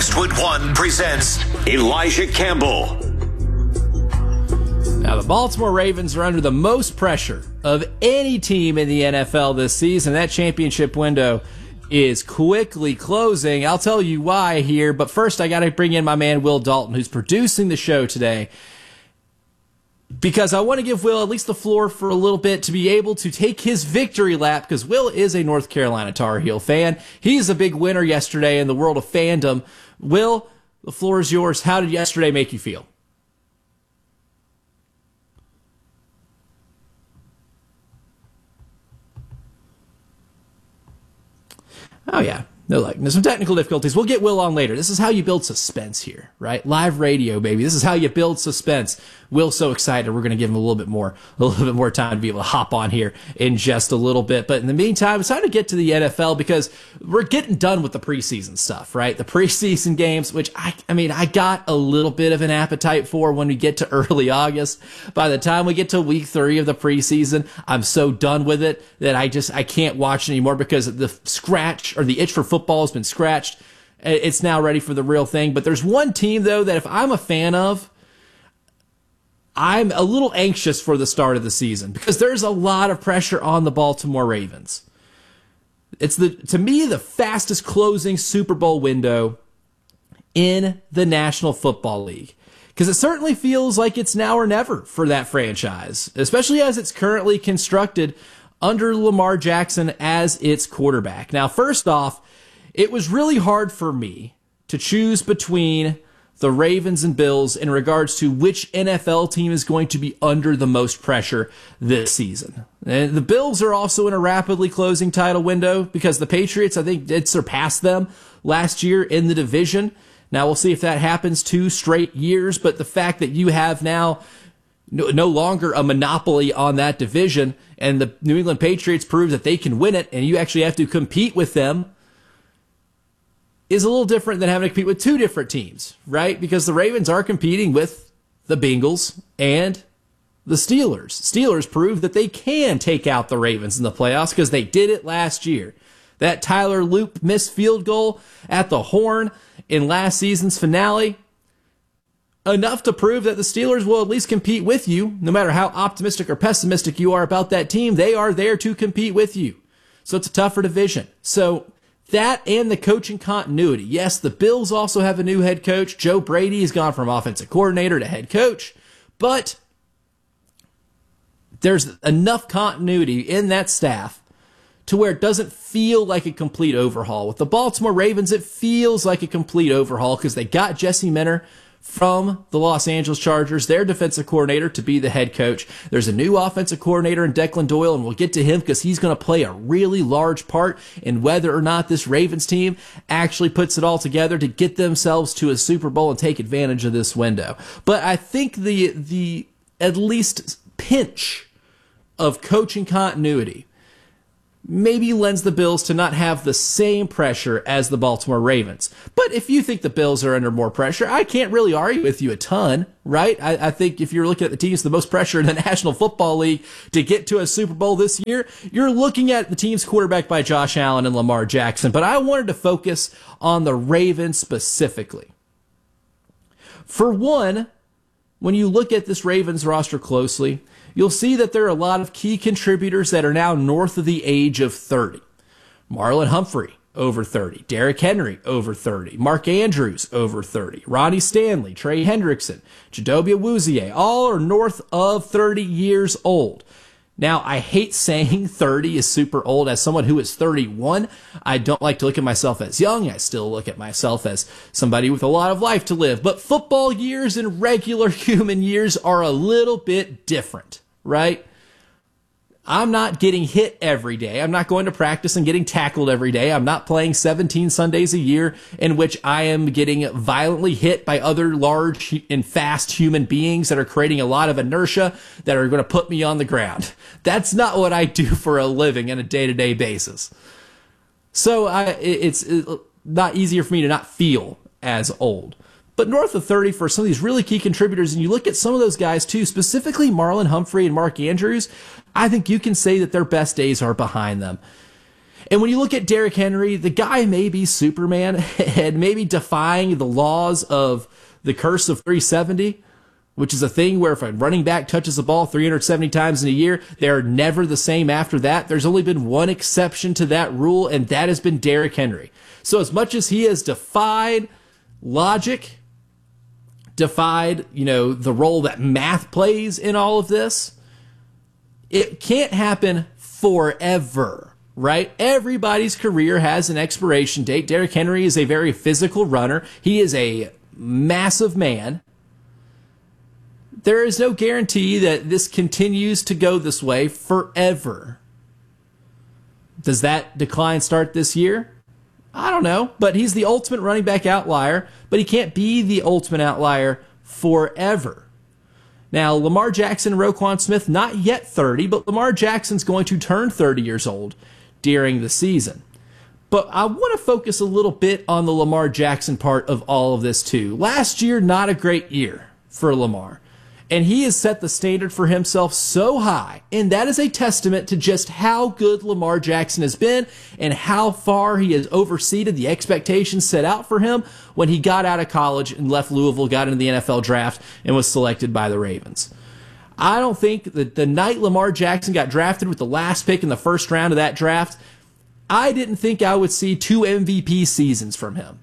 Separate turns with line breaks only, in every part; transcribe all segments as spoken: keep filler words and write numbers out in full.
Westwood One presents Elijah Campbell.
Now, the Baltimore Ravens are under the most pressure of any team in the N F L this season. That championship window is quickly closing. I'll tell you why here, but first I got to bring in my man Will Dalton, who's producing the show today, because I want to give Will at least the floor for a little bit to be able to take his victory lap, because Will is a North Carolina Tar Heel fan. He's a big winner yesterday in the world of fandom. Will, the floor is yours. How did yesterday make you feel? Oh, yeah. No, like, there's some technical difficulties. We'll get Will on later. This is how you build suspense here, right? Live radio, baby. This is how you build suspense. Will's so excited. We're going to give him a little bit more, a little bit more time to be able to hop on here in just a little bit. But in the meantime, it's time to get to the N F L, because we're getting done with the preseason stuff, right? The preseason games, which I, I mean, I got a little bit of an appetite for when we get to early August. By the time we get to week three of the preseason, I'm so done with it that I just, I can't watch it anymore, because the scratch or the itch for football has been scratched. It's now ready for the real thing. But there's one team, though, that if I'm a fan of, I'm a little anxious for the start of the season, because there's a lot of pressure on the Baltimore Ravens. It's the, to me, the fastest closing Super Bowl window in the National Football League, because it certainly feels like it's now or never for that franchise, especially as it's currently constructed under Lamar Jackson as its quarterback. Now, first off, it was really hard for me to choose between the Ravens and Bills in regards to which N F L team is going to be under the most pressure this season. And the Bills are also in a rapidly closing title window, because the Patriots, I think, did surpass them last year in the division. Now, we'll see if that happens two straight years, but the fact that you have now no, no longer a monopoly on that division, and the New England Patriots prove that they can win it, and you actually have to compete with them, is a little different than having to compete with two different teams, right? Because the Ravens are competing with the Bengals and the Steelers. Steelers proved that they can take out the Ravens in the playoffs, because they did it last year. That Tyler Loop missed field goal at the Horn in last season's finale, enough to prove that the Steelers will at least compete with you. No matter how optimistic or pessimistic you are about that team, they are there to compete with you. So it's a tougher division. So that and the coaching continuity. Yes, the Bills also have a new head coach. Joe Brady has gone from offensive coordinator to head coach, but there's enough continuity in that staff to where it doesn't feel like a complete overhaul. With the Baltimore Ravens, it feels like a complete overhaul, because they got Jesse Minter from the Los Angeles Chargers, their defensive coordinator, to be the head coach. There's a new offensive coordinator in Declan Doyle, and we'll get to him because he's going to play a really large part in whether or not this Ravens team actually puts it all together to get themselves to a Super Bowl and take advantage of this window. But I think the the at least pinch of coaching continuity maybe lends the Bills to not have the same pressure as the Baltimore Ravens. But if you think the Bills are under more pressure, I can't really argue with you a ton, right? I, I think if you're looking at the teams with the most pressure in the National Football League to get to a Super Bowl this year, you're looking at the teams quarterbacked by Josh Allen and Lamar Jackson. But I wanted to focus on the Ravens specifically. For one, when you look at this Ravens roster closely, you'll see that there are a lot of key contributors that are now north of the age of thirty. Marlon Humphrey, over thirty. Derrick Henry, over thirty. Mark Andrews, over thirty. Ronnie Stanley, Trey Hendrickson, Chidobe Awuzie, all are north of thirty years old. Now, I hate saying thirty is super old. As someone who is thirty-one, I don't like to look at myself as young. I still look at myself as somebody with a lot of life to live. But football years and regular human years are a little bit different, right? I'm not getting hit every day. I'm not going to practice and getting tackled every day. I'm not playing seventeen Sundays a year in which I am getting violently hit by other large and fast human beings that are creating a lot of inertia that are going to put me on the ground. That's not what I do for a living on a day-to-day basis. So I, it's not easier for me to not feel as old. But north of thirty for some of these really key contributors, and you look at some of those guys too, specifically Marlon Humphrey and Mark Andrews, I think you can say that their best days are behind them. And when you look at Derrick Henry, the guy may be Superman and maybe defying the laws of the curse of three seventy, which is a thing where if a running back touches the ball three hundred seventy times in a year, they're never the same after that. There's only been one exception to that rule, and that has been Derrick Henry. So as much as he has defied logic, defied, you know, the role that math plays in all of this, it can't happen forever, right? Everybody's career has an expiration date. Derrick Henry is a very physical runner. He is a massive man. There is no guarantee that this continues to go this way forever. Does that decline start this year? I don't know, but he's the ultimate running back outlier, but he can't be the ultimate outlier forever. Now, Lamar Jackson and Roquan Smith, not yet thirty, but Lamar Jackson's going to turn thirty years old during the season. But I want to focus a little bit on the Lamar Jackson part of all of this too. Last year, not a great year for Lamar. And he has set the standard for himself so high. And that is a testament to just how good Lamar Jackson has been and how far he has overseeded the expectations set out for him when he got out of college and left Louisville, got into the N F L draft, and was selected by the Ravens. I don't think that the night Lamar Jackson got drafted with the last pick in the first round of that draft, I didn't think I would see two M V P seasons from him.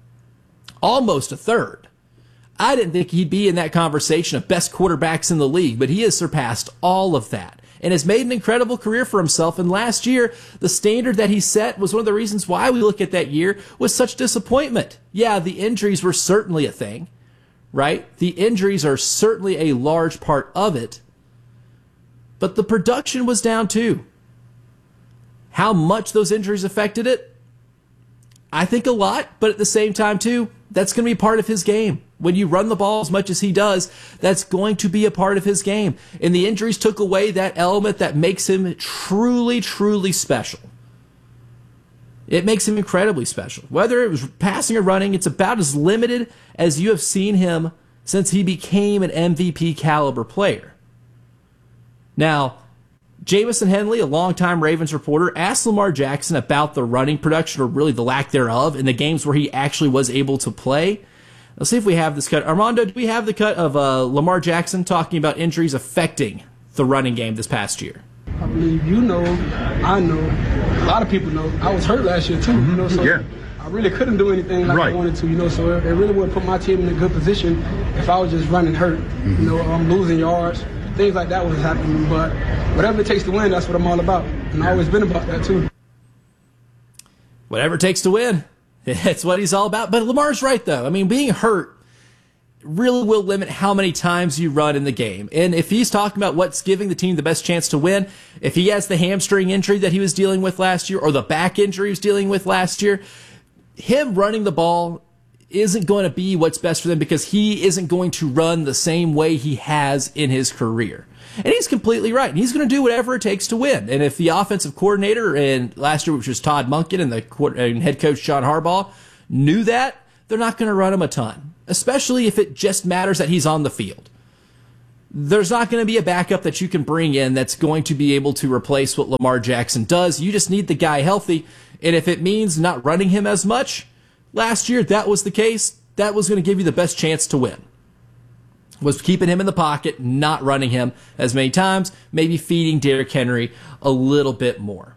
Almost a third. I didn't think he'd be in that conversation of best quarterbacks in the league, but he has surpassed all of that and has made an incredible career for himself. And last year, the standard that he set was one of the reasons why we look at that year with such disappointment. Yeah, the injuries were certainly a thing, right? The injuries are certainly a large part of it, but the production was down too. How much those injuries affected it? I think a lot, but at the same time too, that's going to be part of his game. When you run the ball as much as he does, that's going to be a part of his game. And the injuries took away that element that makes him truly, truly special. It makes him incredibly special. Whether it was passing or running, it's about as limited as you have seen him since he became an M V P caliber player. Now, Jamison Henley, a longtime Ravens reporter, asked Lamar Jackson about the running production, or really the lack thereof, in the games where he actually was able to play. Let's see if we have this cut. Armando, do we have the cut of uh, Lamar Jackson talking about injuries affecting the running game this past year?
I believe you know, I know, a lot of people know. I was hurt last year too, you know, so yeah. I really couldn't do anything like right. I wanted to, you know, so it, it really would put my team in a good position if I was just running hurt, mm-hmm. you know, I'm losing yards, things like that was happening. But whatever it takes to win, that's what I'm all about. And I've always been about that too.
Whatever it takes to win. That's what he's all about. But Lamar's right, though. I mean, being hurt really will limit how many times you run in the game. And if he's talking about what's giving the team the best chance to win, if he has the hamstring injury that he was dealing with last year or the back injury he was dealing with last year, him running the ball isn't going to be what's best for them because he isn't going to run the same way he has in his career. And he's completely right. He's going to do whatever it takes to win. And if the offensive coordinator in last year, which was Todd Monken, and the and head coach John Harbaugh knew that, they're not going to run him a ton, especially if it just matters that he's on the field. There's not going to be a backup that you can bring in that's going to be able to replace what Lamar Jackson does. You just need the guy healthy. And if it means not running him as much, last year that was the case. That was going to give you the best chance to win. Was keeping him in the pocket, not running him as many times, maybe feeding Derrick Henry a little bit more.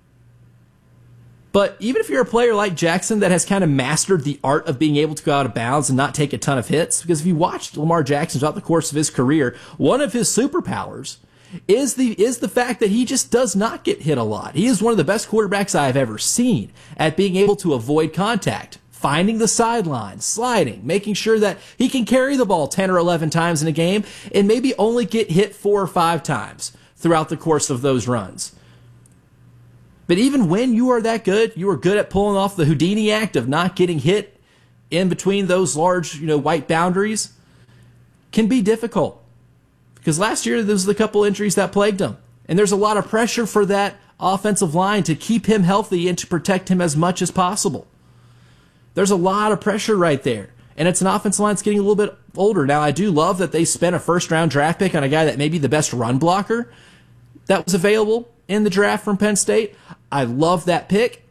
But even if you're a player like Jackson that has kind of mastered the art of being able to go out of bounds and not take a ton of hits, because if you watched Lamar Jackson throughout the course of his career, one of his superpowers is the is the fact that he just does not get hit a lot. He is one of the best quarterbacks I have ever seen at being able to avoid contact, finding the sideline, sliding, making sure that he can carry the ball ten or eleven times in a game and maybe only get hit four or five times throughout the course of those runs. But even when you are that good, you are good at pulling off the Houdini act of not getting hit in between those large, you know, white boundaries, can be difficult. Because last year, there was a couple injuries that plagued him. And there's a lot of pressure for that offensive line to keep him healthy and to protect him as much as possible. There's a lot of pressure right there. And it's an offensive line that's getting a little bit older. Now, I do love that they spent a first-round draft pick on a guy that may be the best run blocker that was available in the draft from Penn State. I love that pick.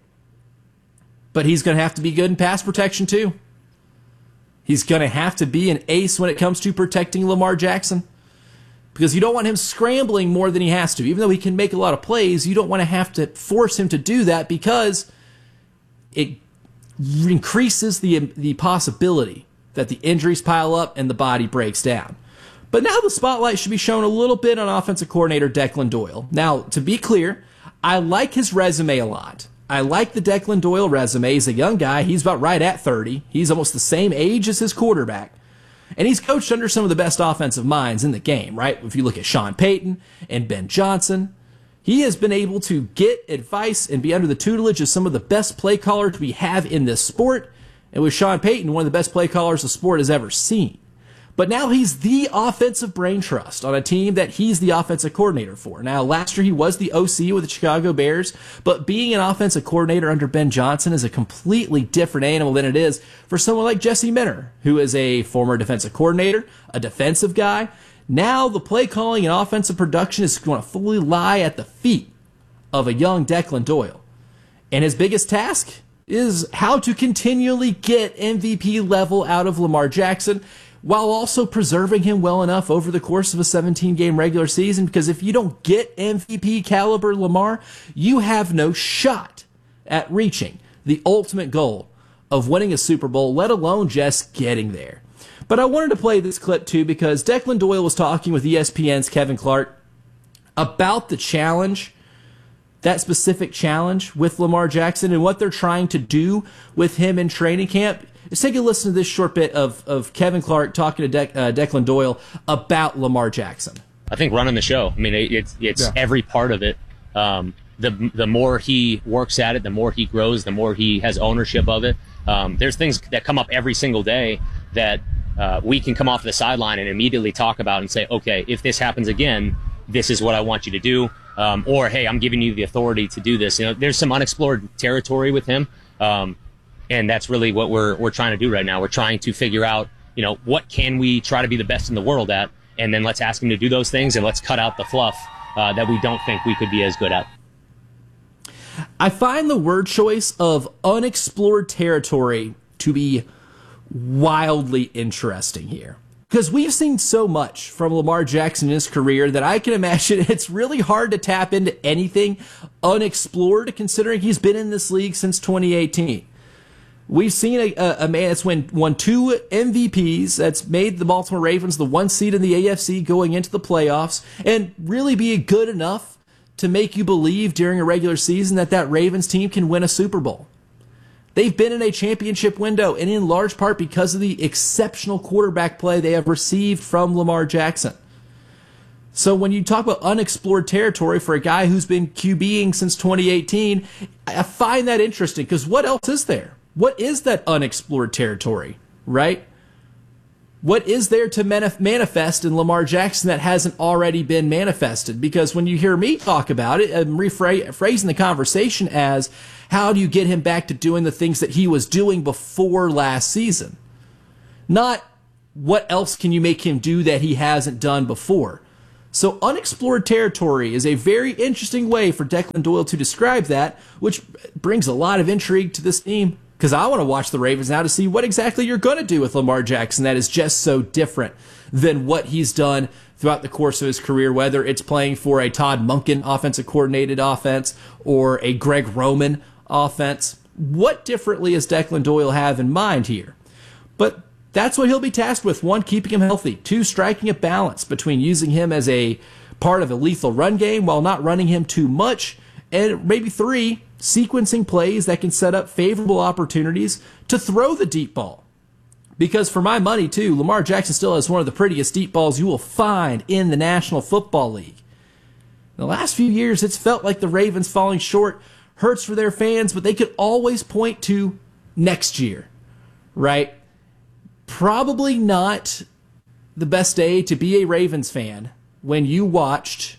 But he's going to have to be good in pass protection too. He's going to have to be an ace when it comes to protecting Lamar Jackson. Because you don't want him scrambling more than he has to. Even though he can make a lot of plays, you don't want to have to force him to do that because it increases the, the possibility that the injuries pile up and the body breaks down. But now the spotlight should be shown a little bit on offensive coordinator Declan Doyle. Now, to be clear, I like his resume a lot. I like the Declan Doyle resume. He's a young guy. He's about right at thirty. He's almost the same age as his quarterback. And he's coached under some of the best offensive minds in the game, right? If you look at Sean Payton and Ben Johnson, he has been able to get advice and be under the tutelage of some of the best play callers we have in this sport. And with Sean Payton, one of the best play callers the sport has ever seen. But now he's the offensive brain trust on a team that he's the offensive coordinator for. Now, last year he was the O C with the Chicago Bears, but being an offensive coordinator under Ben Johnson is a completely different animal than it is for someone like Jesse Minter, who is a former defensive coordinator, a defensive guy. Now the play calling and offensive production is going to fully lie at the feet of a young Declan Doyle. And his biggest task is how to continually get M V P level out of Lamar Jackson, while also preserving him well enough over the course of a seventeen-game regular season, because if you don't get M V P caliber Lamar, you have no shot at reaching the ultimate goal of winning a Super Bowl, let alone just getting there. But I wanted to play this clip too because Declan Doyle was talking with E S P N's Kevin Clark about the challenge, that specific challenge with Lamar Jackson and what they're trying to do with him in training camp. Let's take a listen to this short bit of, of Kevin Clark talking to De- uh, Declan Doyle about Lamar Jackson.
I think running the show. I mean, it, it's it's yeah. every part of it. Um, the the more he works at it, the more he grows, the more he has ownership of it. Um, there's things that come up every single day that uh, we can come off the sideline and immediately talk about and say, okay, if this happens again, this is what I want you to do. Um, or, hey, I'm giving you the authority to do this. You know, there's some unexplored territory with him. Um, And that's really what we're we're trying to do right now. We're trying to figure out, you know, what can we try to be the best in the world at, and then let's ask him to do those things, and let's cut out the fluff uh, that we don't think we could be as good at.
I find the word choice of unexplored territory to be wildly interesting here. Because we've seen so much from Lamar Jackson in his career that I can imagine it's really hard to tap into anything unexplored, considering he's been in this league since twenty eighteen. We've seen a, a, a man that's won, won two M V Ps, that's made the Baltimore Ravens the one seed in the A F C going into the playoffs, and really be good enough to make you believe during a regular season that that Ravens team can win a Super Bowl. They've been in a championship window, and in large part because of the exceptional quarterback play they have received from Lamar Jackson. So when you talk about unexplored territory for a guy who's been QBing since twenty eighteen, I find that interesting, because what else is there? What is that unexplored territory, right? What is there to manif- manifest in Lamar Jackson that hasn't already been manifested? Because when you hear me talk about it, I'm rephrasing the conversation as, how do you get him back to doing the things that he was doing before last season? Not, what else can you make him do that he hasn't done before? So unexplored territory is a very interesting way for Declan Doyle to describe that, which brings a lot of intrigue to this team. Because I want to watch the Ravens now to see what exactly you're going to do with Lamar Jackson that is just so different than what he's done throughout the course of his career, whether it's playing for a Todd Monken offensive coordinated offense or a Greg Roman offense. What differently does Declan Doyle have in mind here? But that's what he'll be tasked with. One, keeping him healthy. Two, striking a balance between using him as a part of a lethal run game while not running him too much. And maybe three, sequencing plays that can set up favorable opportunities to throw the deep ball. Because for my money, too, Lamar Jackson still has one of the prettiest deep balls you will find in the National Football League. In the last few years, it's felt like the Ravens falling short hurts for their fans, but they could always point to next year, right? Probably not the best day to be a Ravens fan when you watched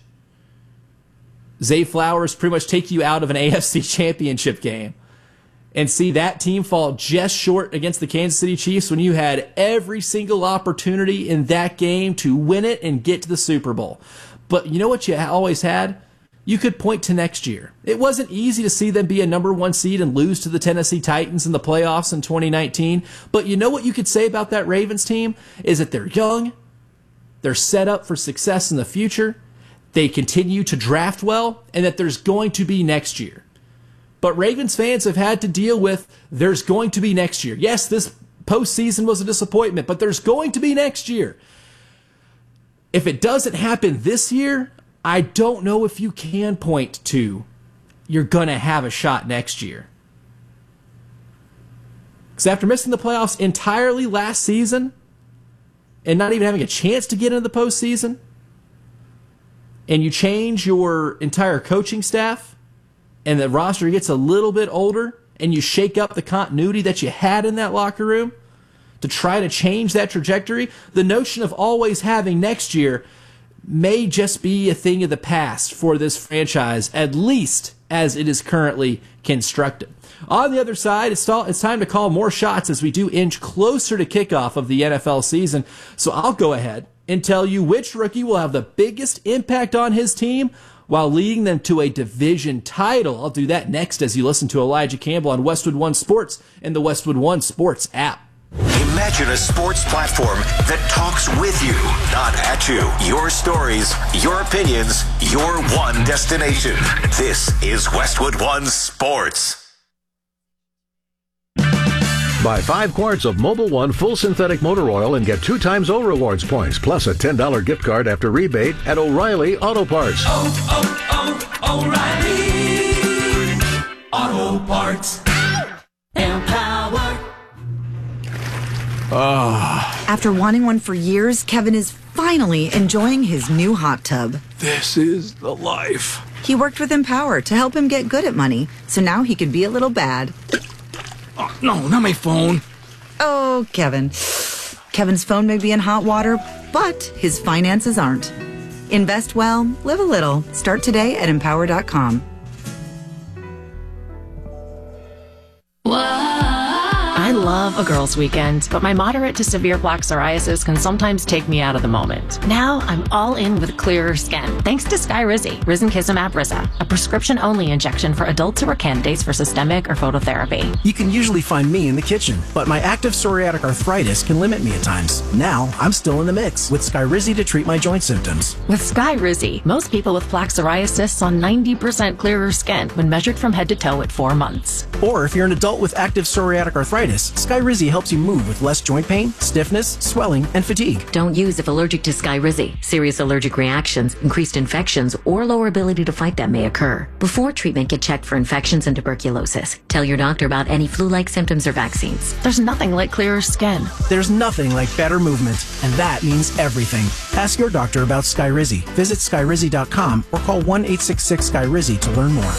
Zay Flowers pretty much take you out of an A F C championship game and see that team fall just short against the Kansas City Chiefs when you had every single opportunity in that game to win it and get to the Super Bowl. But you know what you always had? you could point to next year. It wasn't easy to see them be a number one seed and lose to the Tennessee Titans in the playoffs in twenty nineteen. But you know what you could say about that Ravens team is that they're young, they're set up for success in the future, they continue to draft well, and that there's going to be next year. But Ravens fans have had to deal with there's going to be next year. Yes, this postseason was a disappointment, but there's going to be next year. If it doesn't happen this year, I don't know if you can point to you're going to have a shot next year. Because after missing the playoffs entirely last season and not even having a chance to get into the postseason, and you change your entire coaching staff and the roster gets a little bit older and you shake up the continuity that you had in that locker room to try to change that trajectory, the notion of always having next year may just be a thing of the past for this franchise, at least as it is currently constructed. On the other side, it's time to call more shots as we do inch closer to kickoff of the N F L season. So I'll go ahead and tell you which rookie will have the biggest impact on his team while leading them to a division title. I'll do that next as you listen to Elijah Campbell on Westwood One Sports and the Westwood One Sports app.
Imagine a sports platform that talks with you, not at you. Your stories, your opinions, your one destination. This is Westwood One Sports.
Buy five quarts of Mobil One full synthetic motor oil and get two times O Rewards points, plus a ten dollars gift card after rebate at O'Reilly Auto Parts.
Oh, oh, oh, O'Reilly Auto Parts. Empower.
Oh. After wanting one for years, Kevin is finally enjoying his new hot tub.
This is the life.
He worked with Empower to help him get good at money, so now he could be a little bad.
Oh, no, not my phone.
Oh, Kevin. Kevin's phone may be in hot water, but his finances aren't. Invest well, live a little. Start today at empower dot com.
I love a girls' weekend, but my moderate to severe plaque psoriasis can sometimes take me out of the moment. Now I'm all in with clearer skin, thanks to Skyrizi, Risankizumab Riza, a prescription-only injection for adults who are candidates for systemic or phototherapy.
You can usually find me in the kitchen, but my active psoriatic arthritis can limit me at times. Now I'm still in the mix with Skyrizi to treat my joint symptoms.
With Skyrizi, most people with plaque psoriasis saw ninety percent clearer skin when measured from head to toe at four months.
Or if you're an adult with active psoriatic arthritis, Skyrizi helps you move with less joint pain, stiffness, swelling, and fatigue.
Don't use if allergic to Skyrizi. Serious allergic reactions, increased infections, or lower ability to fight them may occur. Before treatment, get checked for infections and tuberculosis. Tell your doctor about any flu-like symptoms or vaccines.
There's nothing like clearer skin.
There's nothing like better movement, and that means everything. Ask your doctor about Skyrizi. Visit Skyrizi dot com or call one eight six six Skyrizi to learn more.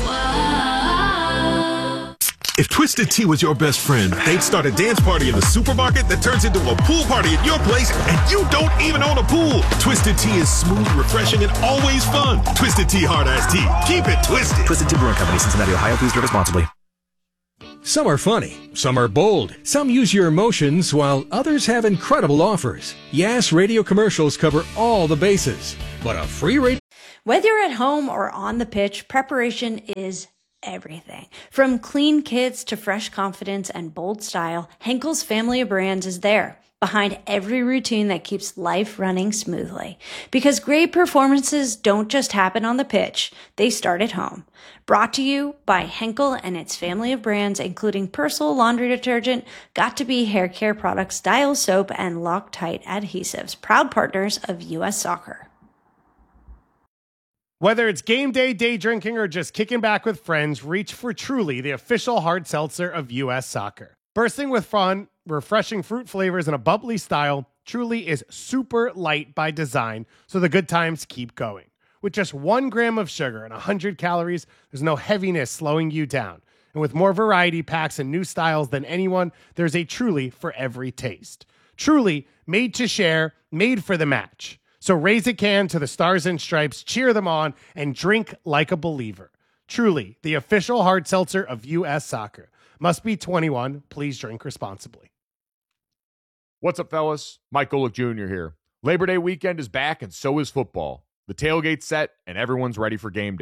If Twisted Tea was your best friend, they'd start a dance party in the supermarket that turns into a pool party at your place, and you don't even own a pool. Twisted Tea is smooth, refreshing, and always fun. Twisted Tea Hard Iced Tea. Keep it twisted.
Twisted Tea Brewing Company, Cincinnati, Ohio. Please drink responsibly.
Some are funny, some are bold, some use your emotions, while others have incredible offers. Yes, radio commercials cover all the bases, but a free radio...
Whether you're at home or on the pitch, preparation is everything. From clean kits to fresh confidence and bold style, Henkel's family of brands is there, behind every routine that keeps life running smoothly. Because great performances don't just happen on the pitch, they start at home. Brought to you by Henkel and its family of brands, including Persil laundry detergent, Got2b hair care products, Dial soap, and Loctite adhesives, proud partners of U S Soccer.
Whether it's game day, day drinking, or just kicking back with friends, reach for Truly, the official hard seltzer of U S Soccer. Bursting with fun, refreshing fruit flavors, and a bubbly style, Truly is super light by design, so the good times keep going. With just one gram of sugar and one hundred calories, there's no heaviness slowing you down. And with more variety packs and new styles than anyone, there's a Truly for every taste. Truly, made to share, made for the match. So raise a can to the Stars and Stripes, cheer them on, and drink like a believer. Truly, the official hard seltzer of U S Soccer. Must be twenty-one. Please drink responsibly.
What's up, fellas? Mike Golick Junior here. Labor Day weekend is back, and so is football. The tailgate's set, and everyone's ready for game day.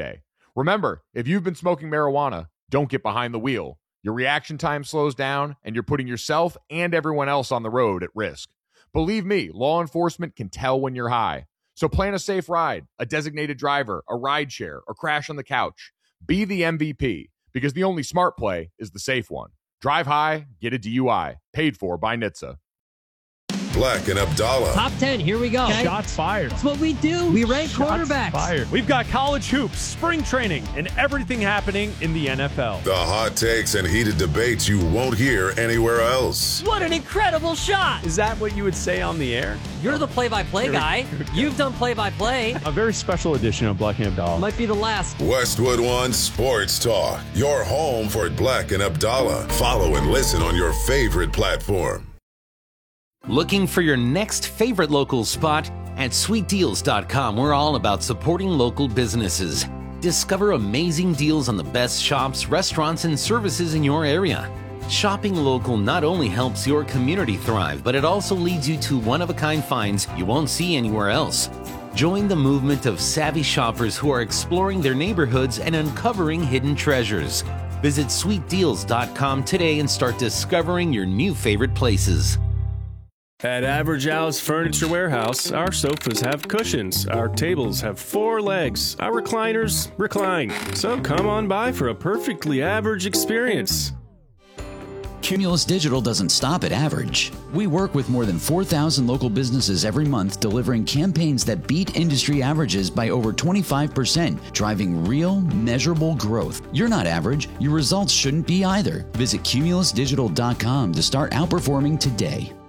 Remember, if you've been smoking marijuana, don't get behind the wheel. Your reaction time slows down, and you're putting yourself and everyone else on the road at risk. Believe me, law enforcement can tell when you're high. So plan a safe ride, a designated driver, a ride share, or crash on the couch. Be the M V P, because the only smart play is the safe one. Drive high, get a D U I. Paid for by N H T S A.
Black and Abdallah.
Top ten, here we go. Okay.
Shots fired.
That's what we do. We rank
Shots
quarterbacks.
Fired. We've got college hoops, spring training, and everything happening in the N F L.
The hot takes and heated debates you won't hear anywhere else.
What an incredible shot.
Is that what you would say on the air?
You're the play-by-play guy. You've done play-by-play.
A very special edition of Black and Abdallah.
Might be the last.
Westwood One Sports Talk. Your home for Black and Abdallah. Follow and listen on your favorite platform.
Looking for your next favorite local spot? At sweet deals dot com, we're all about supporting local businesses. Discover amazing deals on the best shops, restaurants, and services in your area. Shopping local not only helps your community thrive, but it also leads you to one-of-a-kind finds you won't see anywhere else. Join the movement of savvy shoppers who are exploring their neighborhoods and uncovering hidden treasures. Visit sweet deals dot com today and start discovering your new favorite places.
At Average Al's Furniture Warehouse, our sofas have cushions, our tables have four legs, our recliners recline. So come on by for a perfectly average experience.
Cumulus Digital doesn't stop at average. We work with more than four thousand local businesses every month, delivering campaigns that beat industry averages by over twenty-five percent, driving real, measurable growth. You're not average. Your results shouldn't be either. Visit cumulus digital dot com to start outperforming today.